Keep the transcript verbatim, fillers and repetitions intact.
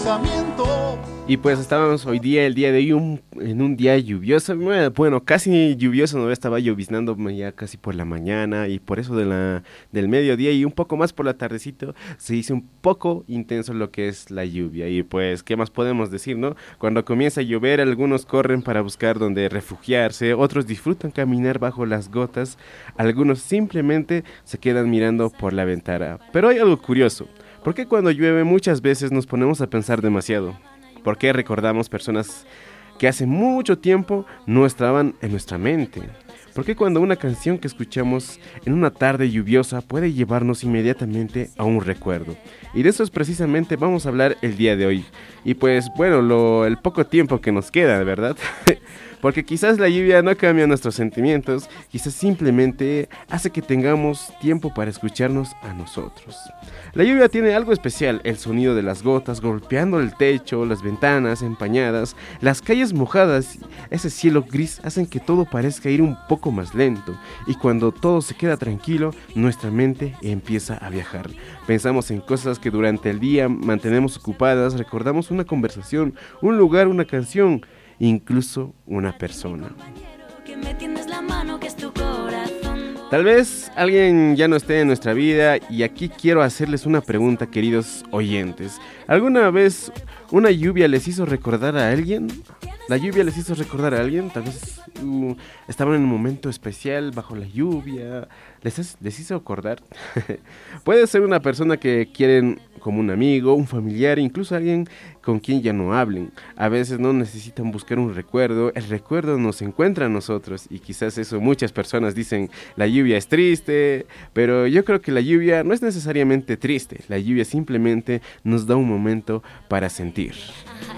Y pues estábamos hoy día, el día de hoy, un- en un día lluvioso, bueno, casi lluvioso, no estaba lloviznando ya casi por la mañana y por eso de la, del mediodía y un poco más por la tardecito se hizo un poco intenso lo que es la lluvia. Y pues, ¿qué más podemos decir, no? Cuando comienza a llover, algunos corren para buscar donde refugiarse, otros disfrutan caminar bajo las gotas, algunos simplemente se quedan mirando por la ventana. Pero hay algo curioso. ¿Por qué cuando llueve muchas veces nos ponemos a pensar demasiado? ¿Por qué recordamos personas que hace mucho tiempo no estaban en nuestra mente? ¿Por qué cuando una canción que escuchamos en una tarde lluviosa puede llevarnos inmediatamente a un recuerdo? Y de eso es precisamente vamos a hablar el día de hoy. Y pues bueno, lo, el poco tiempo que nos queda, ¿verdad? Porque quizás la lluvia no cambia nuestros sentimientos, quizás simplemente hace que tengamos tiempo para escucharnos a nosotros. La lluvia tiene algo especial, el sonido de las gotas golpeando el techo, las ventanas empañadas, las calles mojadas, ese cielo gris hacen que todo parezca ir un poco más lento. Y cuando todo se queda tranquilo, nuestra mente empieza a viajar. Pensamos en cosas que durante el día mantenemos ocupadas, recordamos una conversación, un lugar, una canción, incluso una persona. Tal vez alguien ya no esté en nuestra vida y aquí quiero hacerles una pregunta, queridos oyentes. ¿Alguna vez una lluvia les hizo recordar a alguien? ¿La lluvia les hizo recordar a alguien? Tal vez uh, estaban en un momento especial bajo la lluvia. ¿Les, es- les hizo acordar? Puede ser una persona que quieren como un amigo, un familiar, incluso alguien con quien ya no hablen. A veces no necesitan buscar un recuerdo, el recuerdo nos encuentra a nosotros y quizás eso muchas personas dicen la lluvia es triste, pero yo creo que la lluvia no es necesariamente triste, la lluvia simplemente nos da un momento para sentir.